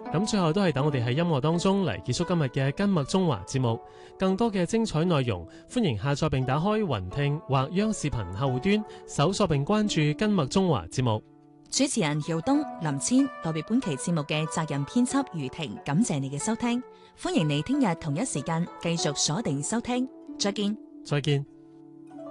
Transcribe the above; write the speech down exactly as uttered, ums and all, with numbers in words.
咁最後都係等我哋喺音樂當中嚟結束今日嘅根脈中華節目。更多嘅精彩內容，歡迎下載並打開雲聽或央視頻客戶端搜索並關注根脈中華節目。 主持人姚東、林千代表本期節目嘅責任編輯余婷，感謝你嘅收聽。歡迎你聽日同一時間繼續鎖定收聽。再見。 再見。